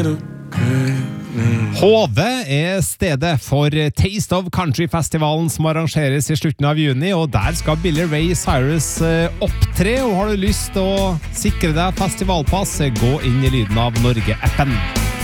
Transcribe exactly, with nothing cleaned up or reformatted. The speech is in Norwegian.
Hove er stedet for Taste of Country-festivalen som arrangeres i slutten av juni, og der skal Billy Ray Cyrus opptre, og har du lyst til å sikre deg festivalpass, gå inn i Lyden av Norge-appen.